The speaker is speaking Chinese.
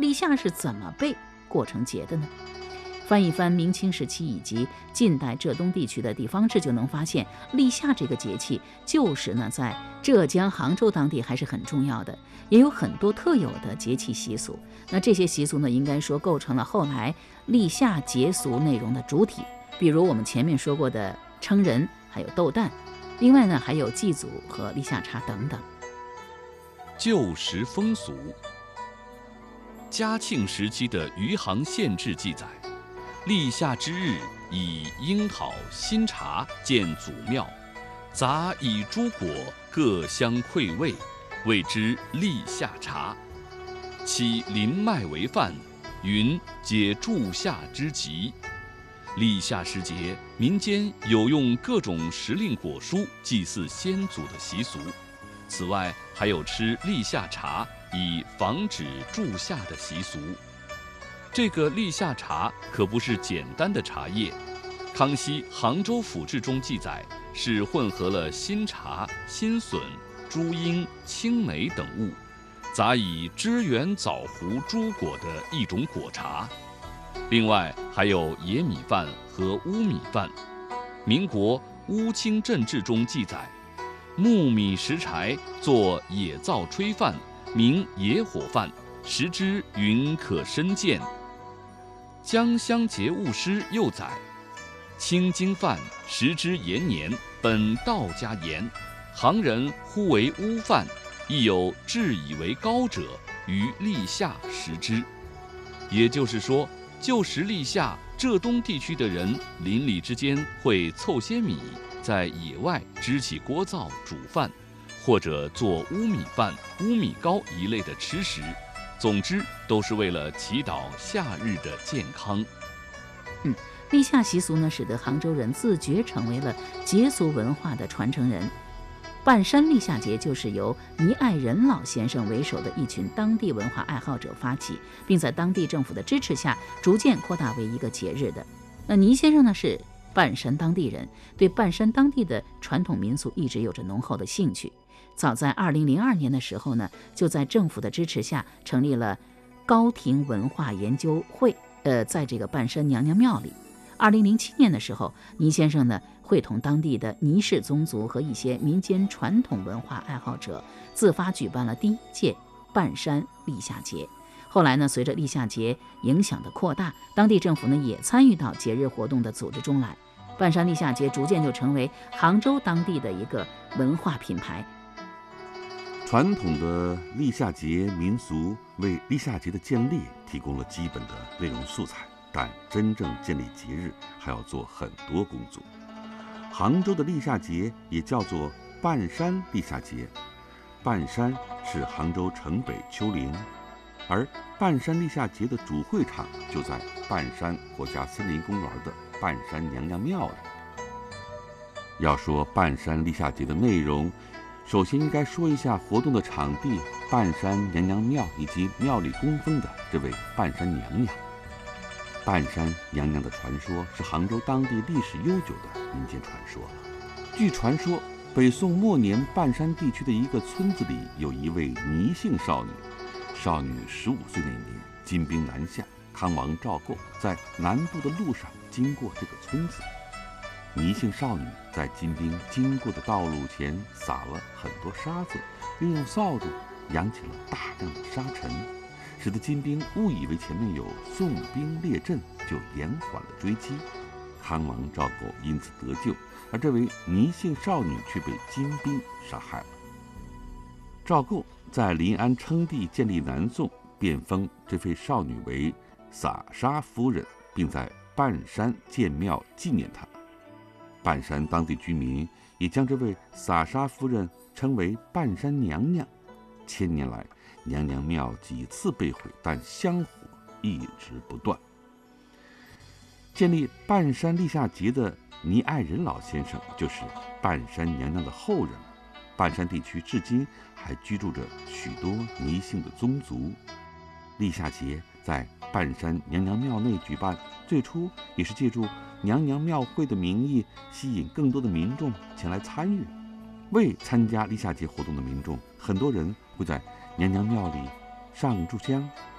立夏是怎么被过成节的呢？翻一翻明清时期以及近代浙东地区的地方志，就能发现立夏这个节气就是呢在浙江杭州当地还是很重要的，也有很多特有的节气习俗。那这些习俗呢，应该说构成了后来立夏节俗内容的主体，比如我们前面说过的称人，还有斗蛋，另外呢还有祭祖和立夏茶等等。 旧时风俗，嘉庆时期的余杭县志记载，立夏之日，以樱桃、新茶建祖庙，杂以诸果，各相馈味，谓之立夏茶。其临麦为饭，云解助夏之急。立夏时节，民间有用各种时令果蔬祭祀先祖的习俗。此外，还有吃立夏茶以防止助夏的习俗。这个立夏茶可不是简单的茶叶，康熙《杭州府志》中记载，是混合了新茶、新笋、朱缨、青梅等物，杂以支圆枣核诸果的一种果茶。另外还有野米饭和乌米饭。民国《乌清镇志》中记载，木米石柴做野灶炊饭，名野火饭，食之云可深见。江乡节务师又载，青精饭食之延年，本道家言，杭人呼为乌饭，亦有置以为高者，于立夏食之。也就是说，旧时立夏，浙东地区的人邻里之间会凑些米，在野外支起锅灶煮饭，或者做乌米饭、乌米糕一类的吃食。总之，都是为了祈祷夏日的健康。 立夏习俗呢，使得杭州人自觉成为了节俗文化的传承人。半山立夏节就是由倪爱仁老先生为首的一群当地文化爱好者发起，并在当地政府的支持下逐渐扩大为一个节日的。那倪先生呢是半山当地人，对半山当地的传统民俗一直有着浓厚的兴趣。早在2002年的时候呢，就在政府的支持下成立了高亭文化研究会，在这个半山娘娘庙里。2007年的时候，倪先生呢会同当地的倪氏宗族和一些民间传统文化爱好者自发举办了第1届半山立夏节。后来呢，随着立夏节影响的扩大，当地政府呢也参与到节日活动的组织中来，半山立夏节逐渐就成为杭州当地的一个文化品牌。 传统的立夏节民俗为立夏节的建立提供了基本的内容素材，但真正建立节日还要做很多工作。杭州的立夏节也叫做半山立夏节，半山是杭州城北丘陵，而半山立夏节的主会场就在半山国家森林公园的半山娘娘庙里。要说半山立夏节的内容，首先应该说一下活动的场地半山娘娘庙以及庙里供奉的这位半山娘娘。半山娘娘的传说是杭州当地历史悠久的民间传说。据传说，北宋末年半山地区的一个村子里有一位倪姓少女，少女15岁那年，金兵南下，康王赵构在南渡的路上经过这个村子。倪姓少女在金兵经过的道路前撒了很多沙子，又用扫帚扬起了大量的沙尘，使得金兵误以为前面有宋兵列阵，就延缓了追击。康王赵构因此得救，而这位倪姓少女却被金兵杀害了。赵构在临安称帝建立南宋，便封这位少女为撒沙夫人，并在半山建庙纪念她。半山当地居民也将这位撒沙夫人称为半山娘娘。千年来，娘娘庙几次被毁，但香火一直不断。建立半山立夏节的倪爱仁老先生就是半山娘娘的后人。半山地区至今还居住着许多倪姓的宗族。立夏节在半山娘娘庙内举办，最初也是借助娘娘庙会的名义，吸引更多的民众前来参与。未参加立夏节活动的民众，很多人会在娘娘庙里上炷香，